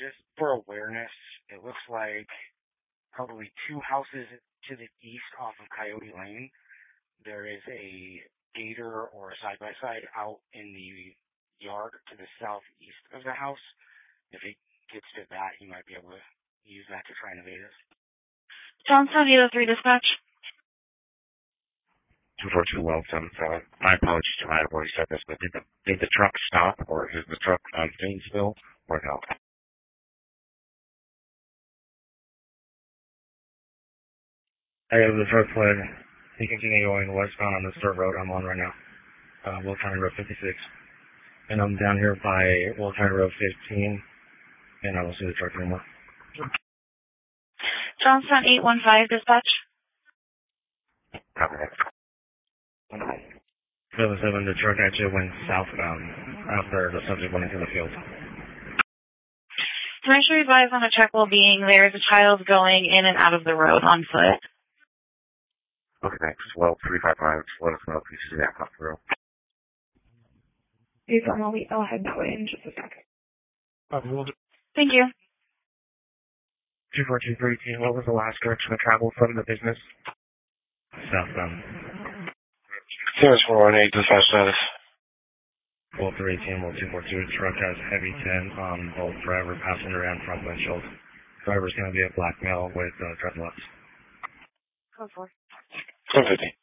just for awareness, it looks like probably two houses to the east off of Coyote Lane. There is a gator or a side-by-side out in the yard to the southeast of the house. If he gets to that, he might be able to use that to try and evade us. Johnstown 803 dispatch. 242 well 77. My apologies to I've already said this, but did the truck stop, or is the truck on Painesville, or no? Hey, the truck fled. He continued going westbound on this dirt road I'm on right now. Will County Road 56. And I'm down here by Will County Road 15, and I don't see the truck anymore. Johnstown 815 dispatch. Copy that. 7, the truck actually went southbound after the subject went into the field. To make sure you advise on a check well-being, there is a child going in and out of the road on foot. Okay, thanks. Well, 355, let us know if you see that come through. These are Molly. I'll head that way in just a second. Thank you. 2423 team, what was the last direction of travel from the business? Southbound. 418, dispatch status. Well, 318, well, 242, truck has heavy 10 on both driver, passenger, and front windshield. Driver's going to be a black male with dreadlocks. 4. 150.